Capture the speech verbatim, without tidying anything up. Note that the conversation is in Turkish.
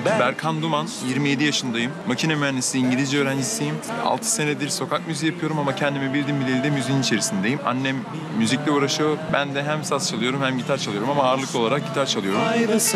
Berkan Duman, yirmi yedi yaşındayım. Makine mühendisi, İngilizce öğrencisiyim. altı senedir sokak müziği yapıyorum ama kendimi bildim bileli de müziğin içerisindeyim. Annem müzikle uğraşıyor. Ben de hem saz çalıyorum hem gitar çalıyorum ama ağırlıklı olarak gitar çalıyorum.